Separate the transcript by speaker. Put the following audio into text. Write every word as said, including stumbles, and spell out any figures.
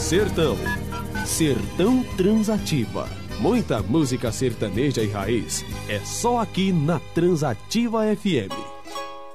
Speaker 1: Sertão. Sertão Transativa. Muita música sertaneja e raiz. É só aqui na Transativa F M.